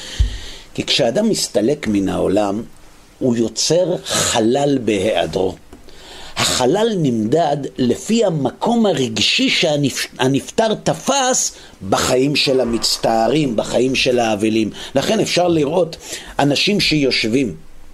כי כשאדם מסתלק מן העולם, הוא יוצר חלל בהיעדרו. החלל נמדד לפי המקום הרגשי שהנפטר תפס בחיים של המצטערים, בחיים של האבלים. לכן אפשר לראות אנשים שיושבים,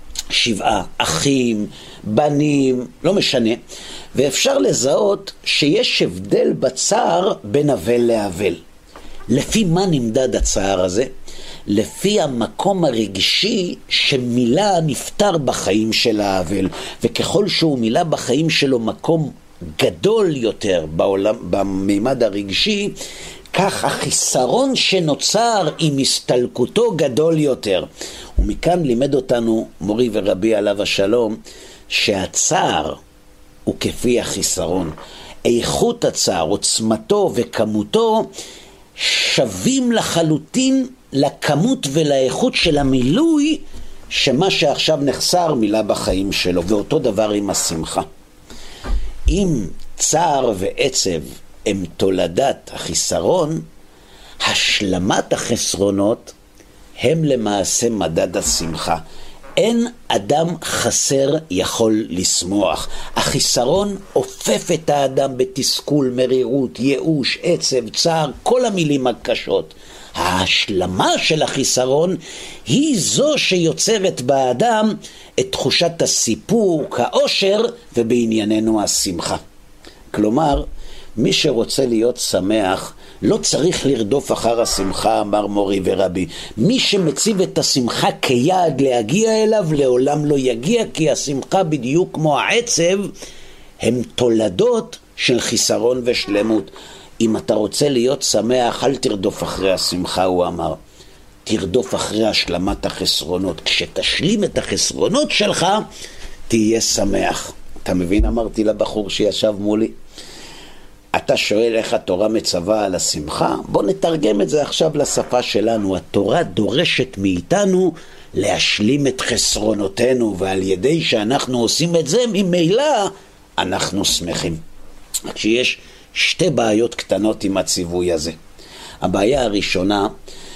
7 אחים, בנים, לא משנה, ואפשר לזהות שיש הבדל בצער בין אבל לאבל. לפי מה נמדד הצער הזה? לפי המקום הרגשי שמילא הנפטר בחיים של האבל, וככל שהוא מילא בחיים שלו מקום גדול יותר בעולם, במימד הרגשי, כך החיסרון שנוצר עם הסתלקותו גדול יותר. ומכאן לימד אותנו מורי ורבי עליו השלום, שהצער הוא כפי החיסרון. איכות הצער, עוצמתו וכמותו שווים לחלוטין לכמות ולאיכות של המילוי שמה שעכשיו נחסר מילא בחיים שלו. ואותו דבר עם השמחה. אם צער ועצב הם תולדת החיסרון, השלמת החסרונות הם למעשה מדד השמחה. אין אדם חסר יכול לשמוח. החיסרון אופף את האדם בתסכול, מרירות, ייאוש, עצב, צער, כל המילים הקשות. ההשלמה של החיסרון היא זו שיוצרת באדם את תחושת הסיפוק, האושר, ובענייננו השמחה. כלומר, מי שרוצה להיות שמח לא צריך לרדוף אחר השמחה, אמר מורי ורבי. מי שמציב את השמחה כיעד להגיע אליו לעולם לא יגיע, כי השמחה בדיוק כמו העצב הם תולדות של חיסרון ושלמות. אם אתה רוצה להיות שמח, אל תרדוף אחרי השמחה, הוא אמר. תרדוף אחרי השלמת החסרונות. כשתשלים את החסרונות שלך, תהיה שמח. אתה מבין? אמרתי לבחור שישב מולי. אתה שואל איך התורה מצווה על השמחה? בוא נתרגם את זה עכשיו לשפה שלנו. התורה דורשת מאיתנו להשלים את חסרונותינו, ועל ידי שאנחנו עושים את זה, ממילא אנחנו שמחים. שיש שתי בעיות קטנות עם הציווי הזה. הבעיה הראשונה,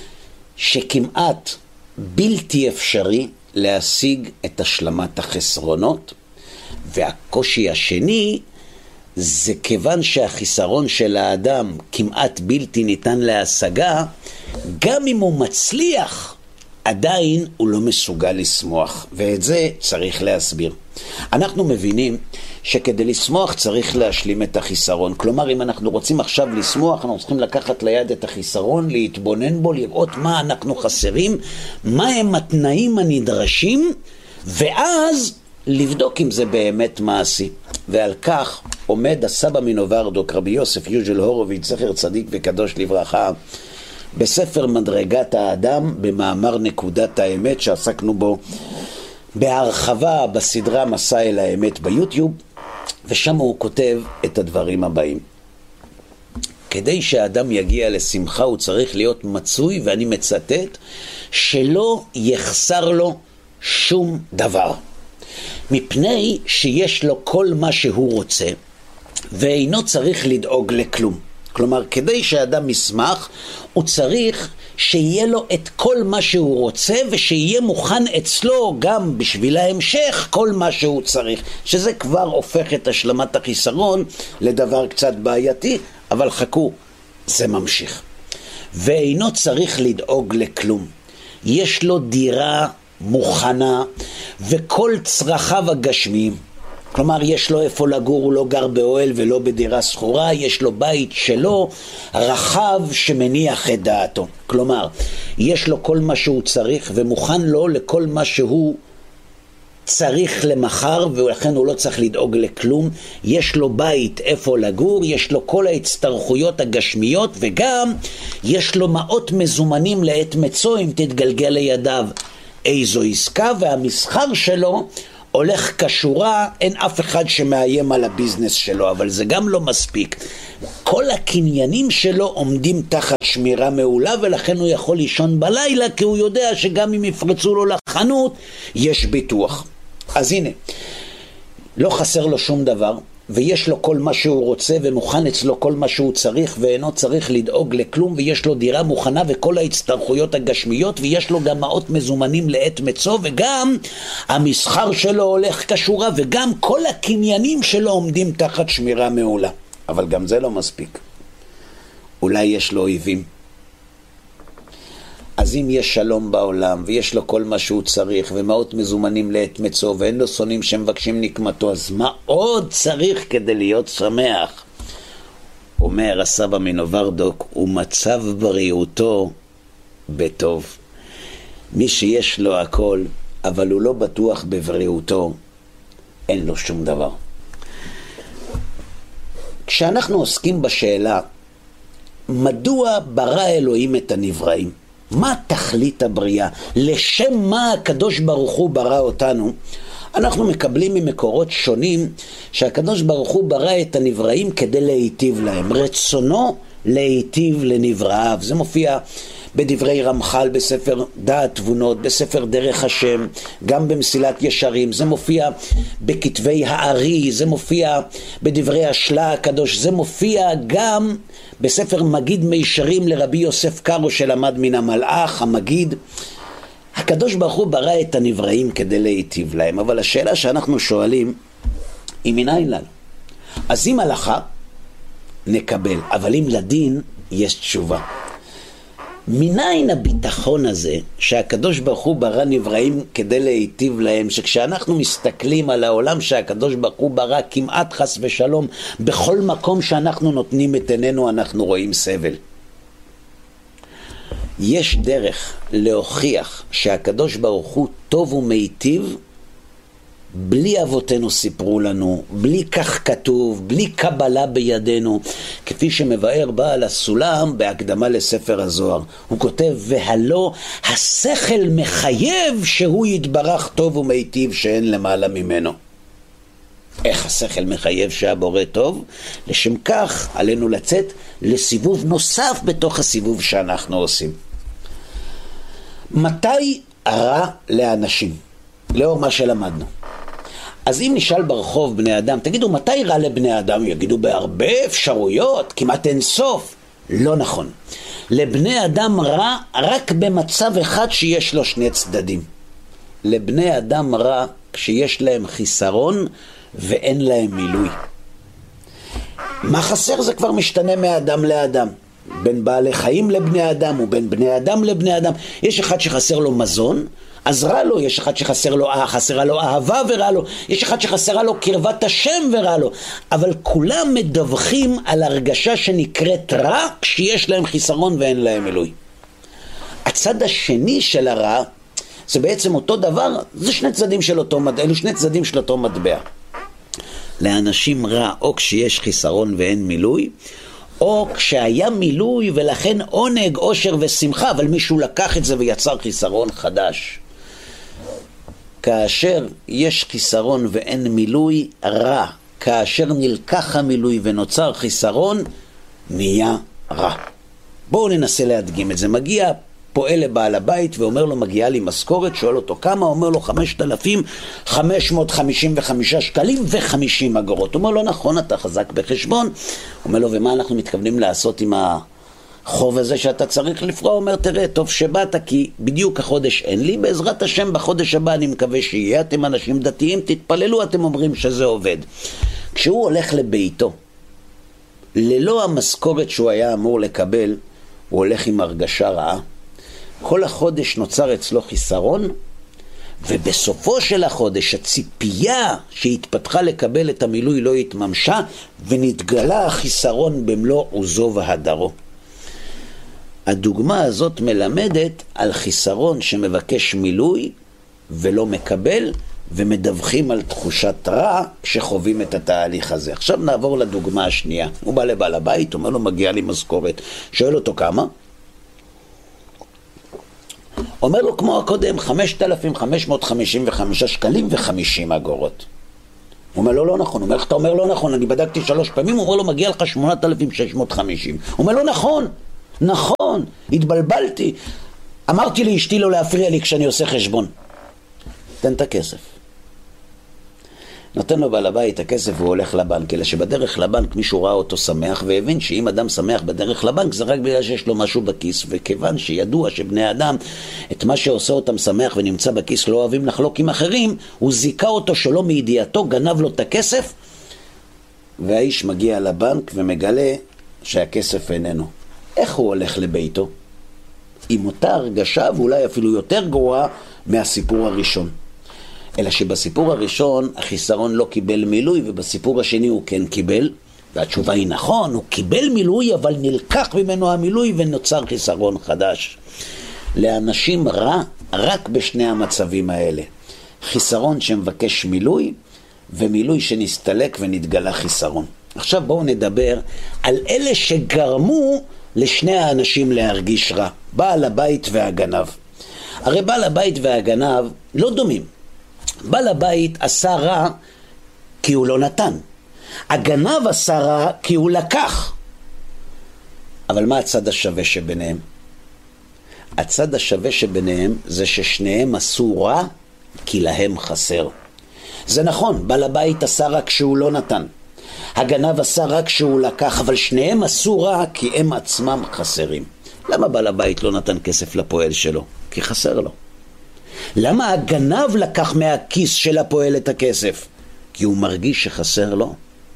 שכמעט בלתי אפשרי להשיג את השלמת החסרונות, והקושי השני זה כיוון שהחיסרון של האדם כמעט בלתי ניתן להשגה, גם אם הוא מצליח, עדיין הוא לא מסוגל לשמוח, ואת זה צריך להסביר. אנחנו מבינים שכדי לשמוח צריך להשלים את החיסרון. כלומר, אם אנחנו רוצים עכשיו לשמוח, אנחנו צריכים לקחת ליד את החיסרון, להתבונן בו, לראות מה אנחנו חסרים, מה הם התנאים הנדרשים, ואז לבדוק אם זה באמת מעשי. ועל כך עומד הסבא מנוברדוק, רבי יוסף יוז'ל הורוביץ, זכר צדיק וקדוש לברכה, בספר מדרגת האדם, במאמר נקודת האמת שעסקנו בו בהרחבה בסדרה מסע אל האמת ביוטיוב, ושם הוא כותב את הדברים הבאים. כדי שהאדם יגיע לשמחה הוא צריך להיות מצוי, ואני מצטט, שלא יחסר לו שום דבר, מפני שיש לו כל מה שהוא רוצה ואינו צריך לדאוג לכלום. כלומר, כדי שהאדם ישמח, הוא צריך שיהיה לו את כל מה שהוא רוצה, ושיהיה מוכן אצלו גם בשביל ההמשך כל מה שהוא צריך, שזה כבר הופך את השלמת החיסרון לדבר קצת בעייתי, אבל חכו, זה ממשיך. ואינו צריך לדאוג לכלום. יש לו דירה מוכנה, וכל צרכיו הגשמיים, כלומר יש לו איפה לגור, הוא לא גר באוהל ולא בדירה שכורה, יש לו בית שלו רחב שמניח את דעתו. כלומר יש לו כל מה שהוא צריך ומוכן לו לכל מה שהוא צריך למחר, ולכן הוא לא צריך לדאוג לכלום. יש לו בית איפה לגור, יש לו כל ההצטרכויות הגשמיות, וגם יש לו מאות מזומנים לעת מצוא אם תתגלגל לידיו איזו עסקה, והמסחר שלו הולך כשורה, אין אף אחד שמאיים על הביזנס שלו. אבל זה גם לא מספיק, כל הקניינים שלו עומדים תחת שמירה מעולה, ולכן הוא יכול לישון בלילה, כי הוא יודע שגם אם יפרצו לו לחנות יש ביטוח. אז הנה, לא חסר לו שום דבר, ויש לו כל מה שהוא רוצה, ומוכן אצלו כל מה שהוא צריך, ואינו צריך לדאוג לכלום, ויש לו דירה מוכנה וכל ההצטרכויות הגשמיות, ויש לו גם מאות מזומנים לעת מצוא, וגם המסחר שלו הולך כשורה, וגם כל הקניינים שלו עומדים תחת שמירה מעולה. אבל גם זה לא מספיק. אולי יש לו אויבים. אז אם יש שלום בעולם, ויש לו כל מה שהוא צריך, ומאות מזומנים לעת מצוא, ואין לו שונאים שמבקשים נקמתו, אז מה עוד צריך כדי להיות שמח? אומר הסבא מנוברדוק, ומצב בריאותו בטוב. מי שיש לו הכל, אבל הוא לא בטוח בבריאותו, אין לו שום דבר. כשאנחנו עוסקים בשאלה, מדוע ברא אלוהים את הנבראים? מה תכלית הבריאה? לשם מה הקדוש ברוך הוא ברא אותנו? אנחנו מקבלים ממקורות שונים שהקדוש ברוך הוא ברא את הנבראים כדי להיטיב להם. רצונו להיטיב לנבראיו. זה מופיע בדברי רמח"ל, בספר דעת תבונות, בספר דרך השם, גם במסילת ישרים. זה מופיע בכתבי הארי, זה מופיע בדברי השלה הקדוש, זה מופיע גם בספר מגיד מישרים לרבי יוסף קארו שלמד מן המלאך, המגיד. הקדוש ברוך הוא ברא את הנבראים כדי להיטיב להם, אבל השאלה שאנחנו שואלים היא מניין לנו? אז אם הלכה נקבל, אבל אם לדין יש תשובה. מניין הביטחון הזה שהקדוש ברוך הוא ברא נבראים כדי להיטיב להם, שכשאנחנו מסתכלים על העולם שהקדוש ברוך הוא ברא, כמעט חס ושלום בכל מקום שאנחנו נותנים את עינינו אנחנו רואים סבל. יש דרך להוכיח שהקדוש ברוך הוא טוב ומיטיב בלי אבותינו סיפרו לנו, בלי כך כתוב, בלי קבלה בידינו, כפי שמבאר בעל הסולם בהקדמה לספר הזוהר. הוא כותב, והלא השכל מחייב שהוא יתברך טוב ומיטיב שאין למעלה ממנו. איך השכל מחייב שהבורא טוב? לשם כך עלינו לצאת לסיבוב נוסף בתוך הסיבוב שאנחנו עושים. מתי רע לאנשים? לאור מה שלמדנו. אז אם נשאל ברחוב בני אדם, תגידו מתי רע לבני אדם? יגידו בהרבה אפשרויות, כמעט אין סוף. לא נכון. לבני אדם רע רק במצב אחד שיש לו שני צדדים. לבני אדם רע כשיש להם חיסרון ואין להם מילוי. מה חסר? זה כבר משתנה מאדם לאדם. בין בעלי חיים לבני אדם ובין בני אדם לבני אדם. יש אחד שחסר לו מזון, אז רע לו. יש אחד חסרה לו אהבה ורע לו. יש אחד שחסרה לו קרבת השם ורע לו. אבל כולם מדווחים על הרגשה שנקראת רע כשיש להם חיסרון ואין להם מילוי. הצד השני של הרע זה בעצם אותו דבר, זה שני צדדים של אותו מטבע, אלו שני צדדים של אותו מטבע. לאנשים רע או כשיש חיסרון ואין מילוי, או כשהיה מילוי ולכן עונג, עושר ושמחה, אבל מישהו לקח את זה ויצר חיסרון חדש. כאשר יש חיסרון ואין מילוי, רע. כאשר נלקח המילוי ונוצר חיסרון, נהיה רע. בואו ננסה להדגים את זה. מגיע פועל לבעל הבית ואומר לו, מגיעה לי משכורת, שואל אותו כמה, אומר לו 5,555 שקלים ו50 אגורות. אומר לו, נכון, אתה חזק בחשבון. אומר לו, ומה אנחנו מתכוונים לעשות עם החוב הזה שאתה צריך לפרוע? אומר, תראה, טוב שבאת, כי בדיוק החודש אין לי, בעזרת השם בחודש הבא אני מקווה שיהיה, אתם אנשים דתיים, תתפללו, אתם אומרים שזה עובד. כשהוא הולך לביתו, ללא המשכורת שהוא היה אמור לקבל, הוא הולך עם הרגשה רעה. כל החודש נוצר אצלו חיסרון, ובסופו של החודש הציפייה שהתפתחה לקבל את המילוי לא התממשה, ונתגלה החיסרון במלוא עוזו והדרו. הדוגמה הזאת מלמדת על חיסרון שמבקש מילוי ולא מקבל, ומדווחים על תחושת רע כשחווים את התהליך הזה. עכשיו נעבור לדוגמה השנייה. הוא בא לבעל הבית, אומר לו, מגיע לי משכורת. שואל אותו כמה? אומר לו כמו הקודם, 5,555 שקלים ו50 אגורות. הוא אומר לו, לא נכון. הוא אומר, אתה אומר לא נכון, אני בדקתי 3 פעמים. הוא אומר לו, מגיע לך 8,650. הוא אומר לו, נכון, נכון, התבלבלתי. אמרתי לאשתי לא להפריע לי כשאני עושה חשבון. תן את הכסף. נותן לו בעל הבית את הכסף והוא הולך לבנק, אלא שבדרך לבנק מישהו ראה אותו שמח והבין שאם אדם שמח בדרך לבנק זה רק בגלל שיש לו משהו בכיס, וכיוון שידוע שבני אדם את מה שעושה אותם שמח ונמצא בכיס לא אוהבים לחלוק עם אחרים, הוא זיקה אותו שלא מידיעתו, גנב לו את הכסף, והאיש מגיע לבנק ומגלה שהכסף איננו. איך הוא הולך לביתו? עם אותה הרגשה ואולי אפילו יותר גרועה מהסיפור הראשון. אלא שבסיפור הראשון החיסרון לא קיבל מילוי, ובסיפור השני הוא כן קיבל, והתשובה היא נכון, הוא קיבל מילוי אבל נלקח ממנו המילוי ונוצר חיסרון חדש. לאנשים רע רק בשני המצבים האלה, חיסרון שמבקש מילוי ומילוי שנסתלק ונתגלה חיסרון. עכשיו בואו נדבר על אלה שגרמו לשני האנשים להרגיש רע, בעל הבית והגנב. הרי בעל הבית והגנב לא דומים. בעל הבית עשה רע כי הוא לא נתן. הגנב עשה רע כי הוא לקח. אבל מה הצד השווה שביניהם? הצד השווה שביניהם זה ששניהם עשו רע כי להם חסר. זה נכון, בעל הבית עשה רע כשהוא לא נתן. הגנב עשה רע כשהוא לקח, אבל שניהם עשו רע כי הם עצמם חסרים. למה בעל הבית לא נתן כסף לפועל שלו? כי חסר לו. למה הגנב לקח מהכיס של הפועל את הכסף? כי הוא מרגיש שחסר לו.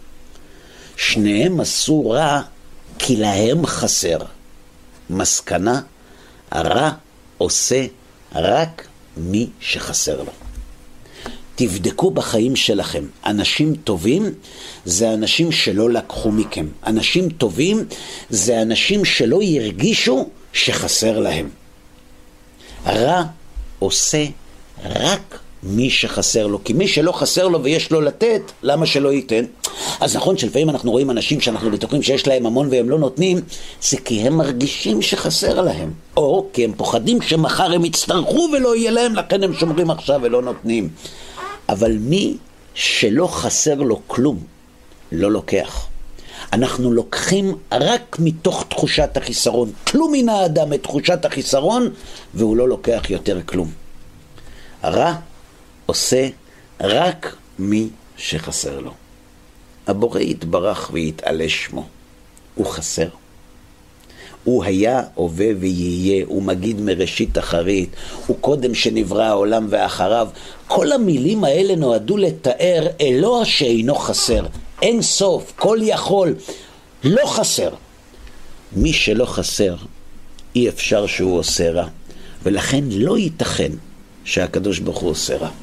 שניהם עשו רע כי להם חסר. מסקנה, הרע עושה רק מי שחסר לו. תבדקו בחיים שלכם. אנשים טובים זה אנשים שלא לקחו מכם. אנשים טובים זה אנשים שלא ירגישו שחסר להם. הרע עושה רק מי שחסר לו, כי מי שלא חסר לו ויש לו לתת, למה שלא ייתן? אז נכון שלפעמים אנחנו רואים אנשים שאנחנו בטוחים שיש להם המון והם לא נותנים, זה כי הם מרגישים שחסר להם, או כי הם פוחדים שמחר הם יצטרכו ולא יהיה להם, לכן הם שומרים עכשיו ולא נותנים. אבל מי שלא חסר לו כלום, לא לוקח. אנחנו לוקחים רק מתוך תחושת החיסרון. כלום מן האדם את תחושת החיסרון, והוא לא לוקח יותר כלום. הרע עושה רק מי שחסר לו. הבורא יתברך ויתעלה שמו. הוא חסר. הוא היה, הווה ויהיה, הוא מגיד מראשית אחרית, הוא קודם שנברא העולם ואחריו. כל המילים האלה נועדו לתאר אלוה שאינו חסר. אין סוף, כל יכול, לא חסר. מי שלא חסר, אי אפשר שהוא עושה רע. ולכן לא ייתכן שהקדוש ברוך הוא עושה רע.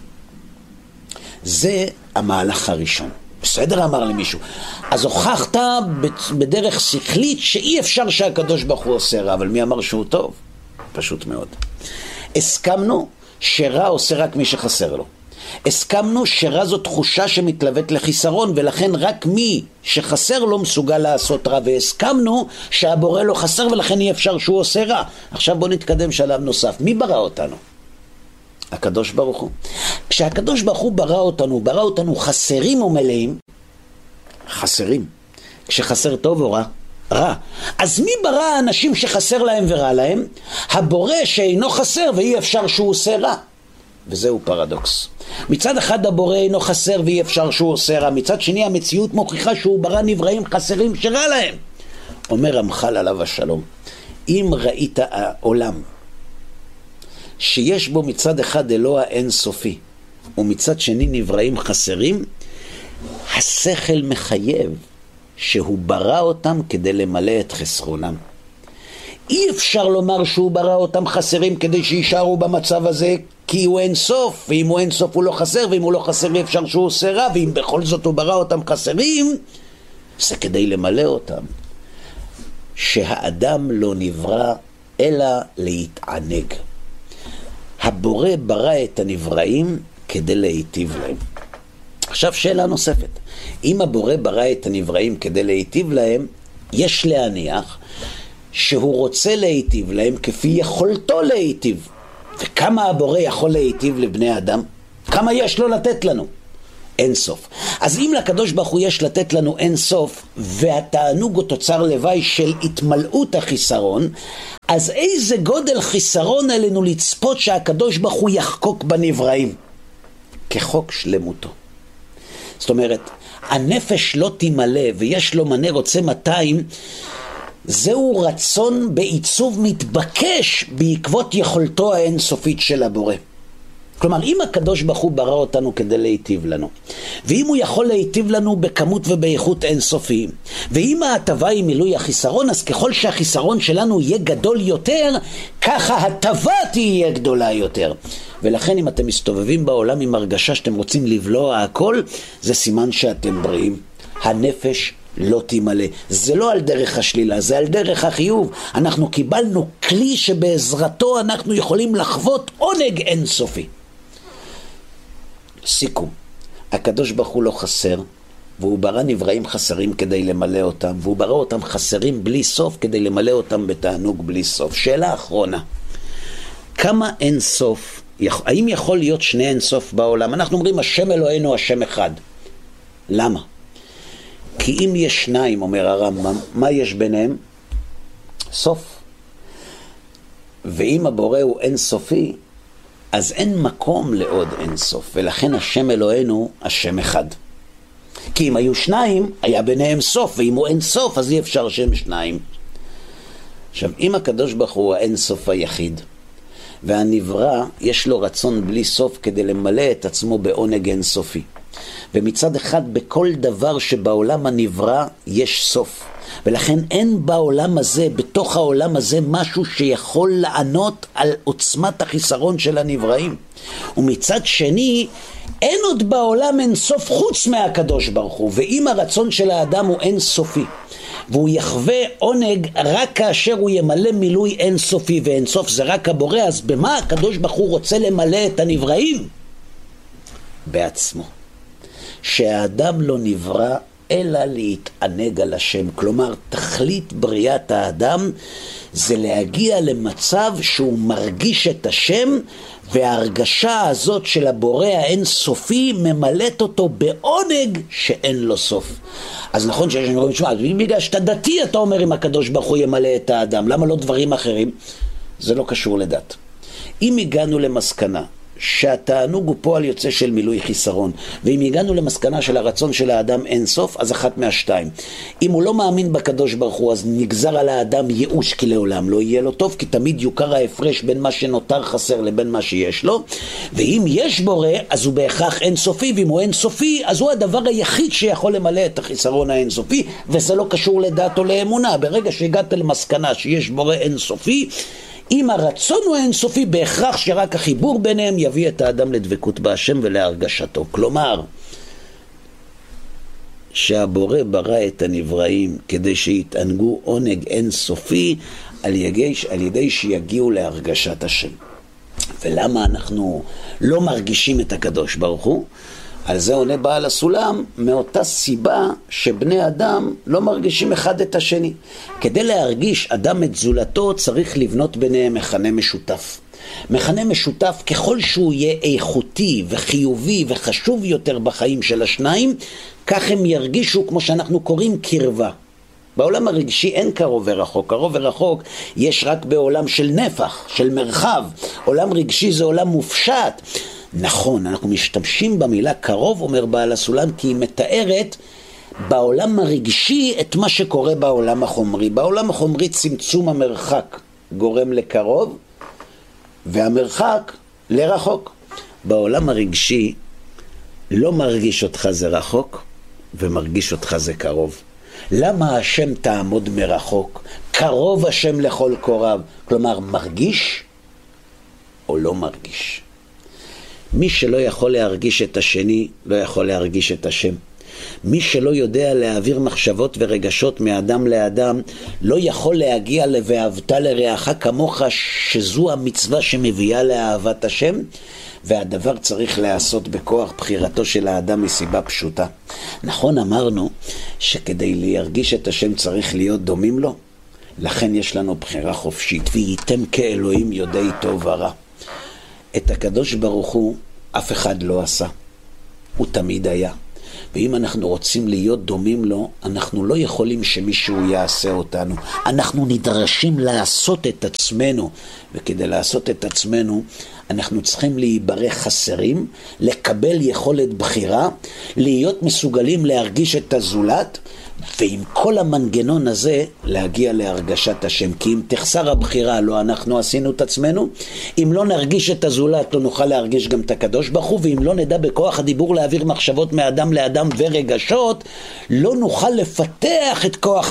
זה המהלך הראשון. בסדר, אמר למישהו. אז הוכחת בדרך שכלית שאי אפשר שהקדוש ברוך הוא עושה רע, אבל מי אמר שהוא טוב? פשוט מאוד. הסכמנו שרע עושה רק מי שחסר לו. הסכמנו שרע זו תחושה שמתלוות לחיסרון, ולכן רק מי שחסר לו מסוגל לעשות רע, והסכמנו שהבורא לא חסר ולכן אי אפשר שהוא עושה רע. עכשיו בוא נתקדם שלב נוסף. מי ברא אותנו? הקדוש ברוך הוא. כשהקדוש ברוך הוא ברא אותנו חסרים או מלאים? חסרים. כשחסר טוב או רע? רע. אז מי ברא האנשים שחסר להם ורע להם? הבורא שאינו חסר ואי אפשר שהוא עושה רע. וזהו פרדוקס. מצד אחד הבורא אינו חסר ואי אפשר שהוא עושה רע. מצד שני המציאות מוכיחה שהוא ברא נבראים חסרים שרע להם. אומר רמח"ל עליו השלום, אם ראית העולם שיש בו מצד אחד אלוה אין סופי ומצד שני נבראים חסרים, השכל מחייב שהוא ברא אותם כדי למלא את חסרונם. אי אפשר לומר שהוא ברא אותם חסרים כדי שישארו במצב הזה, כי הוא אין סוף, ואם הוא אין סוף הוא לא חסר, ואם הוא לא חסר אי אפשר שהוא עושה רע, ואם בכל זאת הוא ברא אותם חסרים, זה כדי למלא אותם. שהאדם לא נברא אלא להתענג. הבורא ברא את הנבראים כדי להיטיב להם. עכשיו שאלה נוספת. אם הבורא ברא את הנבראים כדי להיטיב להם, יש להניח שהוא רוצה להיטיב להם כפי יכולתו להיטיב. וכמה הבורא יכול להיטיב לבני אדם? כמה יש לו לתת לנו? אין סוף. אז אם לקדוש ברוך הוא יש לתת לנו אין סוף, והתענוג הוא תוצר לוואי של התמלאות החיסרון, אז איזה גודל חיסרון עלינו לצפות שהקדוש ברוך הוא יחקוק בנבראים? כחוק שלמותו. זאת אומרת, הנפש לא תמלא ויש לו מנה רוצה 200, זהו רצון בעיצוב מתבקש בעקבות יכולתו האינסופית של הבורא. כלומר, אם הקדוש ברוך הוא ברא אותנו כדי להיטיב לנו, ואם הוא יכול להיטיב לנו בכמות ובאיכות אינסופיים, ואם ההטבה היא מילוי החיסרון, אז ככל שהחיסרון שלנו יהיה גדול יותר, ככה הטבה תהיה גדולה יותר. ולכן אם אתם מסתובבים בעולם עם הרגשה שאתם רוצים לבלוע הכל, זה סימן שאתם בריאים. הנפש לא תמלא. זה לא על דרך השלילה, זה על דרך החיוב. אנחנו קיבלנו כלי שבעזרתו אנחנו יכולים לחוות עונג אינסופי. סיכום, הקדוש ברוך הוא לא חסר, והוא ברא נבראים חסרים כדי למלא אותם, והוא ברא אותם חסרים בלי סוף כדי למלא אותם בתענוג בלי סוף. שאלה אחרונה, כמה אין סוף, האם יכול להיות שני אין סוף בעולם? אנחנו אומרים השם אלוהינו השם אחד. למה? כי אם יש שניים, אומר הרמב"ם, מה יש ביניהם? סוף. ואם הבורא הוא אין סופי, אז אין מקום לעוד אין סוף, ולכן השם אלוהינו השם אחד. כי אם היו שניים, היה ביניהם סוף, ואם הוא אין סוף, אז אי אפשר שם שניים. עכשיו, אם הקדוש ברוך הוא האין סוף היחיד, והנברא יש לו רצון בלי סוף כדי למלא את עצמו בעונג אין סופי, ומצד אחד בכל דבר שבעולם הנברא יש סוף, ולכן אין בעולם הזה, בתוך העולם הזה, משהו שיכול לענות על עוצמת החיסרון של הנבראים. ומצד שני, אין עוד בעולם אין סוף חוץ מהקדוש ברוך הוא, ואם הרצון של האדם הוא אין סופי, והוא יחווה עונג רק כאשר הוא ימלא מילוי אין סופי, ואין סוף זה רק הבורא, אז במה הקדוש ברוך הוא רוצה למלא את הנבראים? בעצמו. שהאדם לא נברא אלא להתענג על השם. כלומר, תכלית בריאת האדם זה להגיע למצב שהוא מרגיש את השם, וההרגשה הזאת של הבורא האינסופי ממלאת אותו בעונג שאין לו סוף. אז נכון שיש לנו משמע, בגלל שאתה דתי אתה אומר אם הקדוש ברוך הוא ימלא את האדם, למה לא דברים אחרים? זה לא קשור לדת. אם הגענו למסקנה שהתענוג הוא פועל יוצא של מילוי חיסרון, ואם הגענו למסקנה של הרצון של האדם אין סוף, אז אחת מהשתיים. אם הוא לא מאמין בקדוש ברוך הוא, אז נגזר על האדם ייאוש, כי לעולם לא יהיה לו טוב, כי תמיד יוכר ההפרש בין מה שנותר חסר לבין מה שיש לו. ואם יש בורא, אז הוא בהכרח אין סופי, ואם הוא אין סופי, אז הוא הדבר היחיד שיכול למלא את החיסרון האין סופי, וזה לא קשור לדת או לאמונה. ברגע שהגעת למסקנה שיש בורא אין סופי, אם הרצון הוא אינסופי, בהכרח שרק החיבור ביניהם יביא את האדם לדבקות בהשם ולהרגשתו. כלומר, שהבורא ברא את הנבראים כדי שיתענגו עונג אינסופי על ידי שיגיעו להרגשת השם. ולמה אנחנו לא מרגישים את הקדוש ברוך הוא? על זה עונה בעל הסולם, מאותה סיבה שבני אדם לא מרגישים אחד את השני. כדי להרגיש אדם את זולתו צריך לבנות ביניהם מכנה משותף. מכנה משותף ככל שהוא יהיה איכותי וחיובי וחשוב יותר בחיים של השניים, כך הם ירגישו כמו שאנחנו קוראים קרבה. בעולם הרגשי אין קרוב ורחוק, קרוב ורחוק יש רק בעולם של נפח, של מרחב. עולם רגשי זה עולם מופשט. נכון, אנחנו משתמשים במילה קרוב, אומר בעל הסולם, כי היא מתארת בעולם הרגשי את מה שקורה בעולם החומרי. בעולם החומרי צמצום המרחק גורם לקרוב, והמרחק לרחוק. בעולם הרגשי לא מרגיש אותך זה רחוק, ומרגיש אותך זה קרוב. למה השם תעמוד מרחוק? קרוב השם לכל קורב. כלומר, מרגיש או לא מרגיש. מי שלא יכול להרגיש את השני, לא יכול להרגיש את השם. מי שלא יודע להעביר מחשבות ורגשות מאדם לאדם, לא יכול להגיע ל"ואהבת לרעך כמוך", שזו המצווה שמביאה לאהבת השם, והדבר צריך לעשות בכוח בחירתו של האדם מסיבה פשוטה. נכון, אמרנו שכדי להרגיש את השם צריך להיות דומים לו, לכן יש לנו בחירה חופשית, וייתם כאלוהים יודעי טוב ורע. את הקדוש ברוך הוא אף אחד לא עשה, הוא תמיד היה. ואם אנחנו רוצים להיות דומים לו, אנחנו לא יכולים שמישהו יעשה אותנו. אנחנו נדרשים לעשות את עצמנו, וכדי לעשות את עצמנו, אנחנו צריכים להיברך חסרים, לקבל יכולת בחירה, להיות מסוגלים להרגיש את הזולת, ועם כל המנגנון הזה להגיע להרגשת השם. כי אם תחסר הבחירה, לא אנחנו עשינו את עצמנו. אם לא נרגיש את הזולת, לא נוכל להרגיש גם את הקדוש ברוך הוא. ואם לא נדע בכוח הדיבור להעביר מחשבות מאדם לאדם ורגשות, לא נוכל לפתח את כוח